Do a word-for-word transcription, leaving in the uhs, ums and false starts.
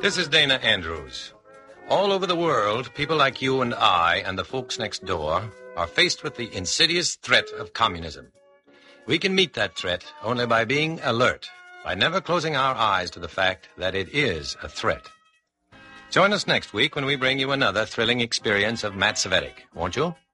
This is Dana Andrews. All over the world, people like you and I and the folks next door are faced with the insidious threat of communism. We can meet that threat only by being alert, by never closing our eyes to the fact that it is a threat. Join us next week when we bring you another thrilling experience of Matt Cvetic, won't you?